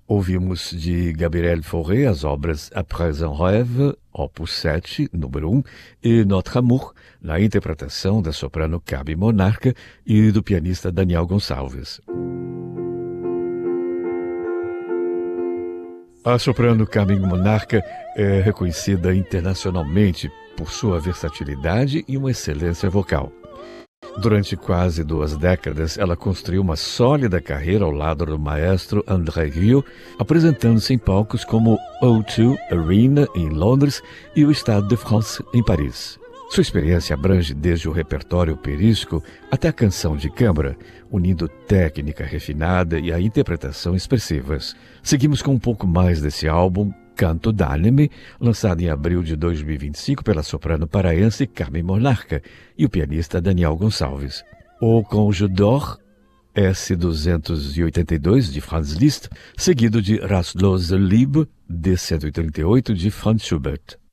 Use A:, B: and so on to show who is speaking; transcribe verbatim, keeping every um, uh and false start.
A: Ouvimos de Gabriel Fauré as obras Après un rêve, opus sete, número um, e Notre Amour, na interpretação da soprano Gabi Monarca e do pianista Daniel Gonçalves. A soprano Gabi Monarca é reconhecida internacionalmente por sua versatilidade e uma excelência vocal. Durante quase duas décadas, ela construiu uma sólida carreira ao lado do maestro André Rieu, apresentando-se em palcos como O dois Arena, em Londres, e o Stade de France, em Paris. Sua experiência abrange desde o repertório operístico até a canção de câmara, unindo técnica refinada e a interpretação expressivas. Seguimos com um pouco mais desse álbum, Canto d'Anime, lançado em abril de dois mil e vinte e cinco pela soprano paraense Gabi Monarca e o pianista Daniel Gonçalves. O Conge d'Or, S duzentos e oitenta e dois, de Franz Liszt, seguido de Rastlose Liebe, D cento e trinta e oito, de Franz Schubert.